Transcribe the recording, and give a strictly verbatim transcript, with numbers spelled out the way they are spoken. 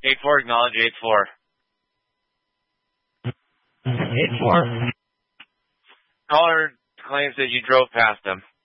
eight four, acknowledge eight four. eight four. Caller claims that you drove past him.